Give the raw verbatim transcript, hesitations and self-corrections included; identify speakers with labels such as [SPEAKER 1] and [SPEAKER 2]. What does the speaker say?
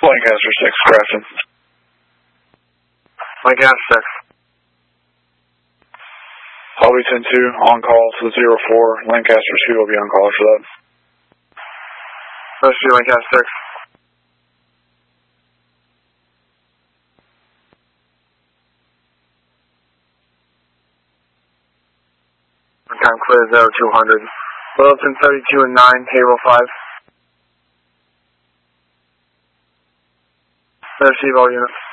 [SPEAKER 1] Lancaster six, Grafton.
[SPEAKER 2] Lancaster six.
[SPEAKER 1] Hobbiton two, on call to zero four. Lancaster two will be on call for that.
[SPEAKER 2] Let's do Lancaster six. Time clear zero two hundred. Littleton thirty-two and nine, table five. Receive all units.